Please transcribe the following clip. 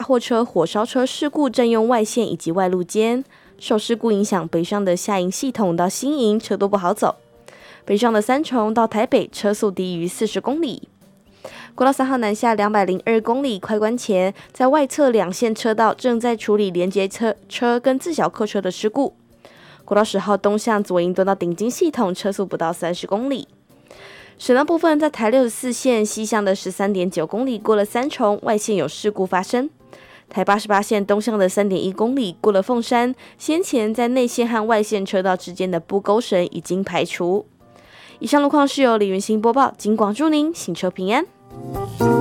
货车、火烧车事故占用外线以及外路间，受事故影响，北上的下营系统到新营车都不好走。北上的三重到台北车速低于40公里。国道3号南下202公里快关前，在外侧两线车道正在处理连接车跟自小客车的事故。国道10号东向左营端到顶金系统车速不到30公里。省道部分，在台64线西向的13.9公里过了三重，外线有事故发生。台88线东向的3.1公里过了凤山，先前在内线和外线车道之间的不勾绳已经排除。以上路况是由李云兴播报，警广祝您行车平安。